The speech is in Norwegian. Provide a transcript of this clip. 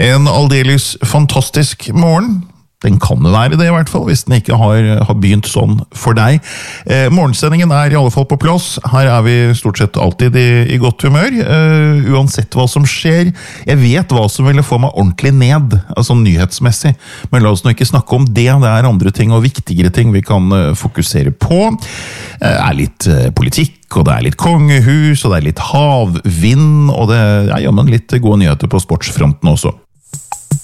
En aldeles fantastisk morgen. Den kan det være det I hvert fall, hvis den ikke har begynt sånn for deg. Morgensendingen I alle fall på plass. Her vi stort sett alltid I godt humør, uansett hva som skjer. Jeg vet hva som ville få meg ordentlig ned, altså nyhetsmessig. Men la oss nå ikke snakke om det. Det andre ting og viktigere ting vi kan fokusere på. Det litt politikk, og det litt kongehus, og det litt havvind, og det jammen litt gode nyheter på sportsfronten også.